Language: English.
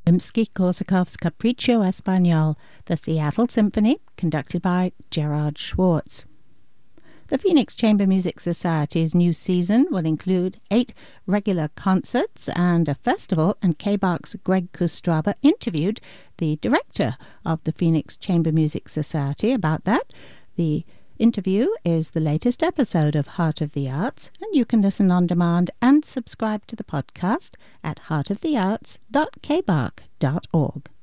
Rimsky-Korsakov's Capriccio Espagnol, the Seattle Symphony, conducted by Gerard Schwartz. The Phoenix Chamber Music Society's new season will include 8 regular concerts and a festival, and KBARC's Greg Kustraba interviewed the director of the Phoenix Chamber Music Society about that. The interview is the latest episode of Heart of the Arts, and you can listen on demand and subscribe to the podcast at heartofthearts.kbarc.org.